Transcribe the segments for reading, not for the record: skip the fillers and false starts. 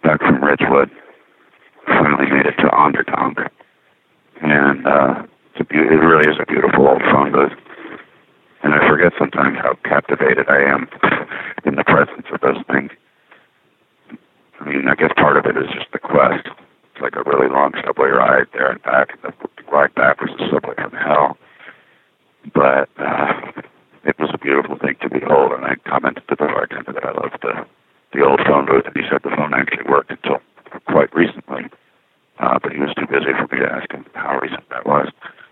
back from Ridgewood. Finally made it to Onderdonk. And it really is a beautiful old phone booth. And I forget sometimes how captivated I am in the presence of those things. I mean, I guess part of it is just the quest. It's like a really long subway ride there and back. And the ride back was a subway from hell. But it was a beautiful thing to behold. And I commented to the bartender that I loved the old phone booth. And he said the phone actually worked until quite recently. But he was too busy for me to ask him how recent that was.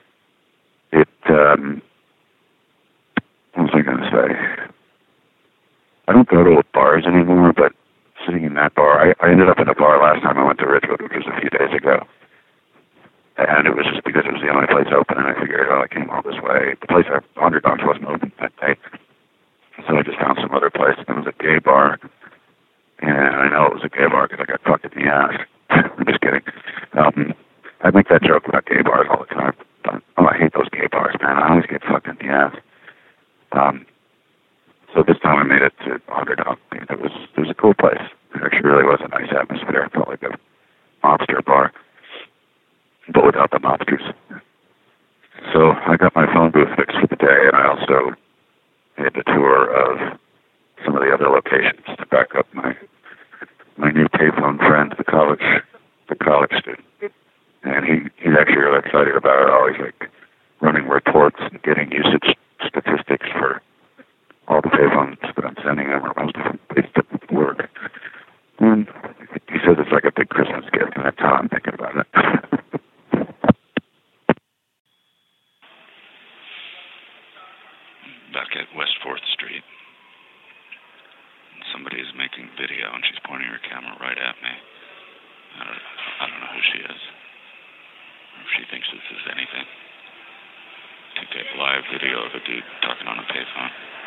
What was I going to say? I don't go to bars anymore, but sitting in that bar, I ended up in a bar last time I went to Ridgewood, which was a few days ago. And it was just because it was the only place open, and I figured, I came all this way. The place Onderdonk wasn't open that day. So I just found some other place. It was a gay bar. And I know it was a gay bar because I got fucked in the ass. I'm just kidding. I make that joke about gay bars all the time. I hate those gay bars, man. I always get fucked in the ass. So this time I made it to Onderdonk. It was a cool place. It actually really was a nice atmosphere. It felt like a mobster bar, but without the mobsters. So I got my phone booth fixed for the day, and I also made the tour of some of the other locations to back up my new payphone friend, the college student. And he's actually really excited about it. Always like running reports and getting usage statistics for all the payphones that I'm sending him, or most of them, places to work. And he says it's like a big Christmas gift, and that's how I'm thinking about it. Back at West 4th Street, somebody is making video, and she's pointing her camera right at me. I don't know who she is, or if she thinks this is anything. To get live video of a dude talking on a payphone.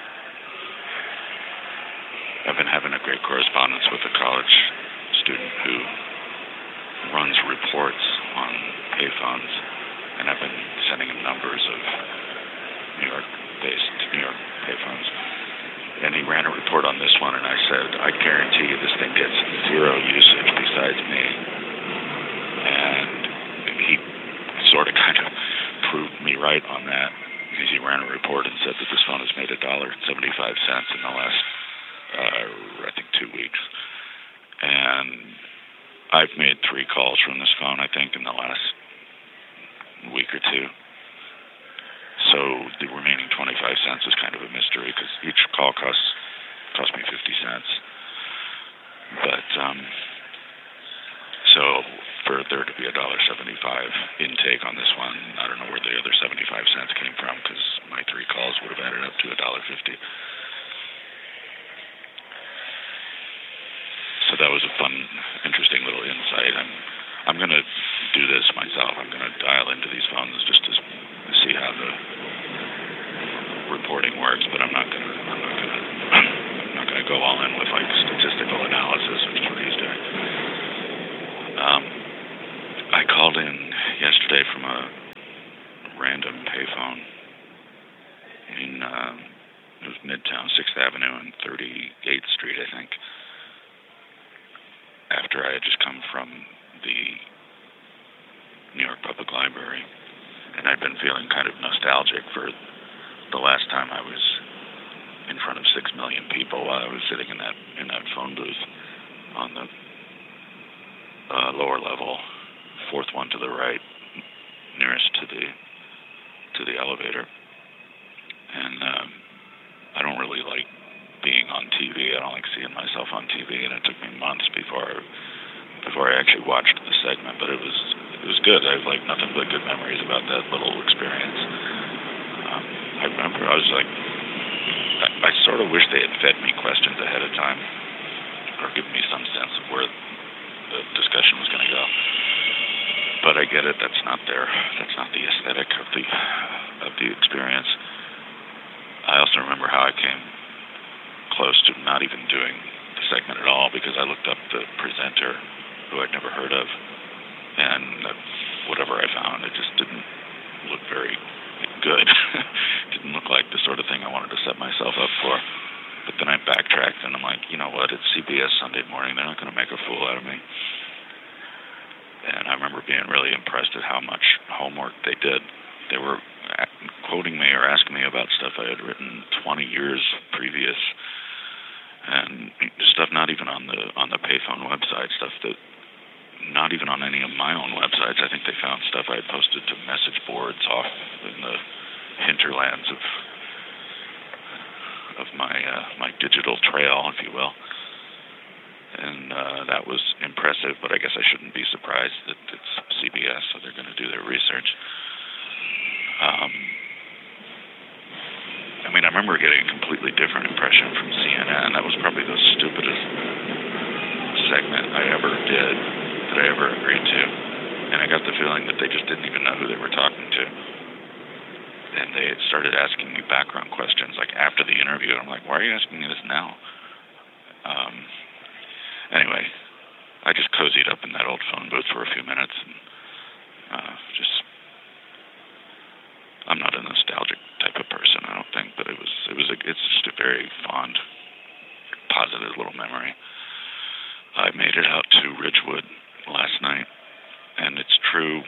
I've been having a great correspondence with a college student who runs reports on payphones, and I've been sending him numbers of New York-based New York payphones. And he ran a report on this one, and I said, I guarantee you this thing gets zero usage besides me. And he sort of kind of proved me right on that, because he ran a report and said that this phone has made $1.75 in the last, I think, 2 weeks. And I've made 3 calls from this phone, I think, in the last week or two. So the remaining 25 cents is kind of a mystery, because each call cost me 50 cents. But so for there to be $1.75 intake on this one, I don't know where the other 75 cents came from, because my 3 calls would have added up to $1.50. So that was a fun, interesting little insight. I'm going to do this myself. I'm going to dial into these phones just to see how the reporting works, but I'm not going to go all in with like statistical analysis, which is what he's doing. I called in yesterday from a random payphone in it was Midtown, 6th Avenue and 38th Street, I think. After I had just come from the New York Public Library, and I'd been feeling kind of nostalgic for the last time I was in front of 6 million people while I was sitting in that phone booth on the lower level, 4th one to the right, nearest to the elevator. And I don't really like being on TV. I don't like seeing myself on TV, and it took me months before I actually watched the segment. But it was good. I have like nothing but good memories about that little experience. I remember I was like, I sort of wish they had fed me questions ahead of time, or given me some sense of where the discussion was going to go. But I get it. That's not the aesthetic of the experience. I also remember how I came close to not even doing the segment at all, because I looked up the presenter, who I'd never heard of, and whatever I found, it just didn't look very good. Didn't look like the sort of thing I wanted to set myself up for. But then I backtracked, and I'm like, you know what? It's CBS Sunday Morning. They're not going to make a fool out of me. And I remember being really impressed at how much homework they did. They were quoting me or asking me about stuff I had written 20 years previous, and stuff not even on the payphone website, stuff that not even on any of my own websites. I think they found stuff I had posted to message boards off in the hinterlands of my digital trail, if you will. And that was impressive, but I guess I shouldn't be surprised that it's CBS, so they're going to do their research. I mean, I remember getting a completely different impression from CNN. That was probably the stupidest segment I ever did, that I ever agreed to. And I got the feeling that they just didn't even know who they were talking to. And they started asking me background questions, like after the interview. I'm like, why are you asking me this now? Anyway, I just cozied up in that old phone booth for a few minutes, and I'm not a nostalgic type of person, I don't think, but it's just a very fond, positive little memory. I made it out to Ridgewood last night, and it's true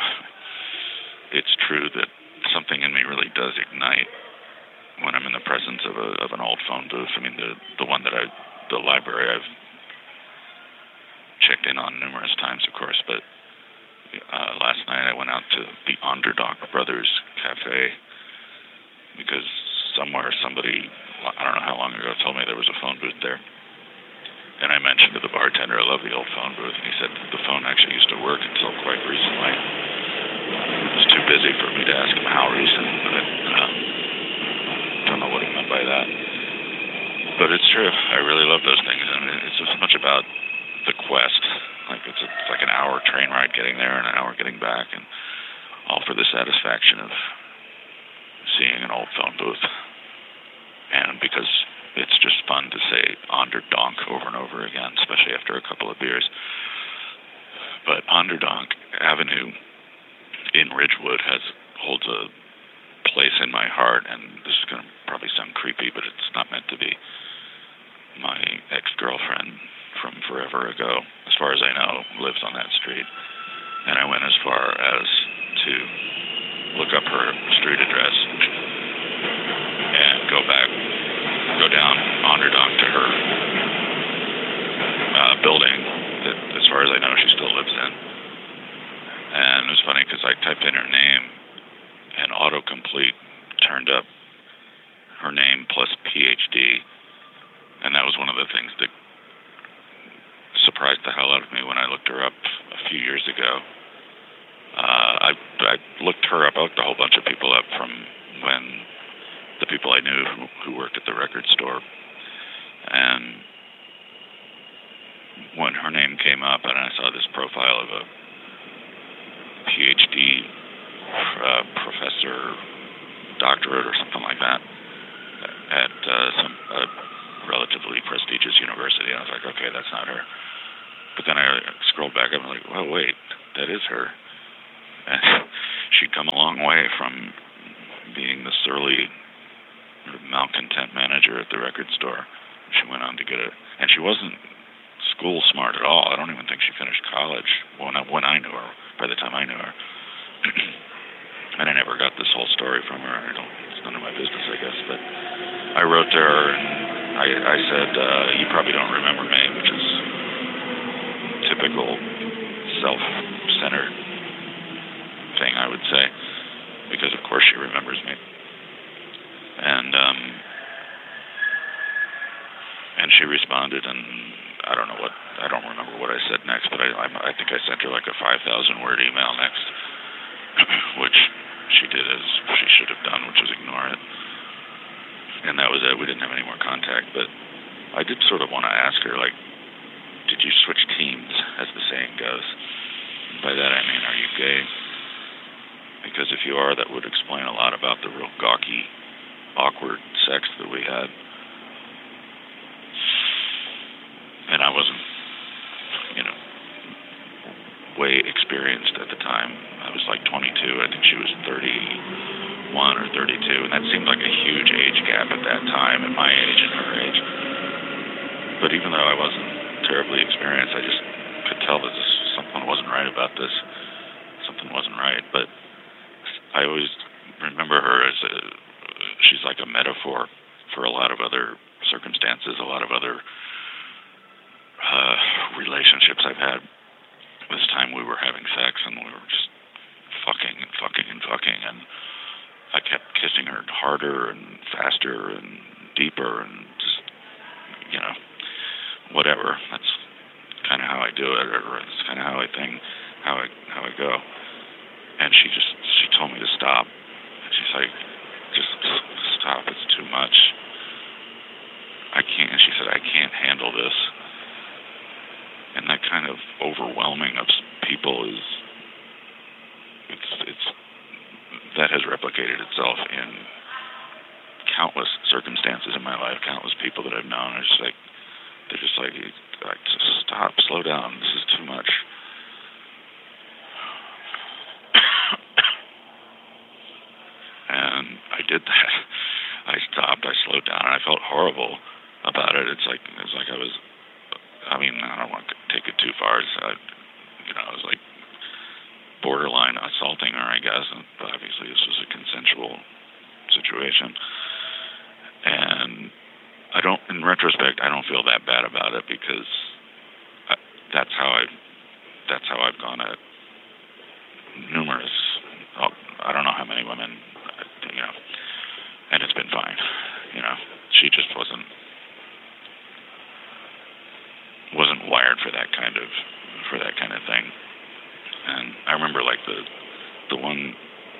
that something in me really does ignite when I'm in the presence of an old phone booth. I mean, the library I've checked in on numerous times, of course, but last night I went out to the Onderdonk Brothers Cafe because somebody, I don't know how long ago, told me there was a phone booth there. And I mentioned to the bartender, I love the old phone booth, and he said the phone actually used to work until quite recently. It was too busy for me to ask him how recent, but I don't know what he meant by that. But it's true. I really love those things, and it's so much about the quest. Like it's like an hour train ride getting there and an hour getting back, and all for the satisfaction of seeing an old phone booth. And because it's just fun to say Onderdonk over and over again, especially after a couple of beers. But Onderdonk Avenue in Ridgewood holds a place in my heart, and this is going to probably sound creepy, but it's not meant to be. My ex-girlfriend from forever ago, as far as I know, lives on that street. And I went as far as to look up her street address and go down Onderdonk to her building that, as far as I know, she still lives in. And it was funny because I typed in her name and autocomplete turned up her name plus PhD. And that was one of the things that surprised the hell out of me when I looked her up a few years ago. I looked her up. I looked a whole bunch of people up from when the people I knew who worked at the record store. And when her name came up and I saw this profile of a PhD professor, doctorate or something like that at some relatively prestigious university, I was like, okay, that's not her. But then I scrolled back up and I was like, well, wait, that is her. And she'd come a long way from being the surly, malcontent manager at the record store. She went on to get and she wasn't school smart at all. I don't even think she finished college when I knew her, by the time I knew her. And I never got this whole story from her. It's none of my business, I guess. But I wrote to her and I said, you probably don't remember me, which is typical self-centered thing, I would say, because of course she remembers me. And she responded, and I don't remember what I said next, but I think I sent her like a 5,000-word email next, which she did as she should have done, which was ignore it. And that was it. We didn't have any more contact, but I did sort of want to ask her, like, did you switch teams, as the saying goes? And by that I mean, are you gay? Because if you are, that would explain a lot about the real gawky, awkward sex that we had. And I wasn't, way experienced at the time. I was like 22. I think she was 31 or 32, and that seemed like a huge age gap at that time, at my age and her age. But even though I wasn't terribly experienced, I just could tell that something wasn't right about this. Something wasn't right. But I always remember her as she's like a metaphor for a lot of other circumstances, a lot of other relationships I've had. This time we were having sex and we were just fucking and fucking and fucking, and I kept kissing her harder and faster and deeper and just, whatever. That's kind of how I do it, or it's kind of how I think, how I go. And she told me to stop. She's like, just stop. It's too much. She said, I can't handle this. And that kind of overwhelming of people that has replicated itself in countless circumstances in my life, countless people that I've known. They're just like, just stop, slow down. This is too much. And I did that. I stopped. I slowed down, and I felt horrible about it. It's like I was. I mean, I don't want to take it too far. I was like borderline assaulting her, I guess. But obviously, this was a consensual situation. And in retrospect, I don't feel that bad about it because that's how I've gone at numerous. I don't know how many women, and it's been fine. She just wasn't wired for that kind of thing. And I remember like the woman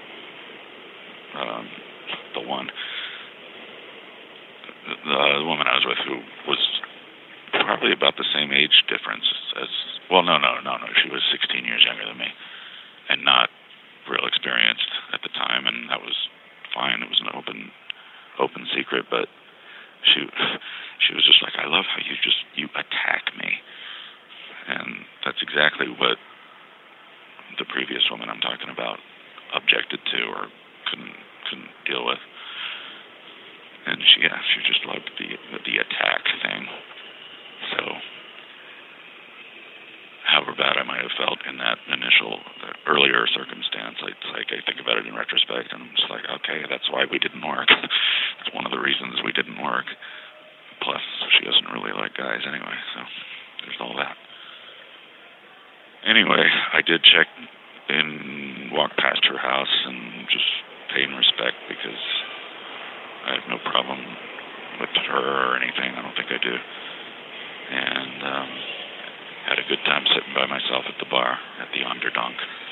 I was with, who was probably about the same age difference as no, she was 16 years younger than me and not real experienced at the time, and that was fine. It was an open secret, but she was just like, I love how you attack me. And that's exactly what the previous woman I'm talking about objected to or couldn't deal with. And she just loved the attack thing. So however bad I might have felt in that earlier circumstance, I think about it in retrospect, and I'm just like, okay, that's why we didn't work. It's one of the reasons we didn't work. Plus, she doesn't really like guys anyway, so there's all that. Anyway, I did check and walk past her house and just pay respect because I have no problem with her or anything. I don't think I do. And had a good time sitting by myself at the bar at the Onderdonk.